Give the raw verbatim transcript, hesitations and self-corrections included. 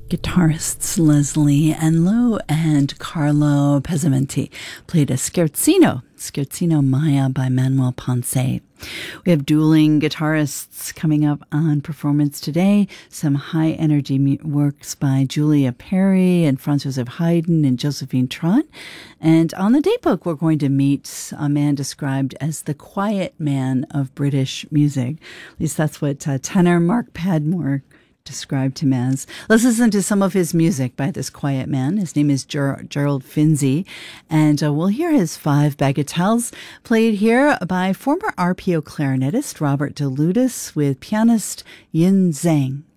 Guitarists Leslie Enlow and Carlo Pezzamenti played a scherzino, Scherzino Maya by Manuel Ponce. We have dueling guitarists coming up on performance today. Some high-energy mu- works by Julia Perry and Franz Joseph Haydn and Josephine Tron. And on the daybook, we're going to meet a man described as the quiet man of British music. At least that's what uh, tenor Mark Padmore described him as. Let's listen to some of his music by this quiet man. His name is Ger- Gerald Finzi, and uh, we'll hear his five bagatelles played here by former R P O clarinetist Robert DeLutis with pianist Yin Zhang.